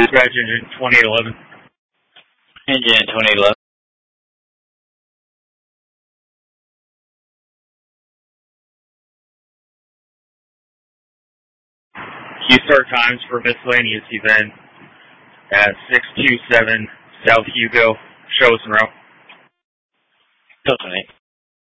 Dispatch engine 2811. Engine 2811. Q-start times for miscellaneous event at 627 South Hugo, Show us en route. Tilton 8.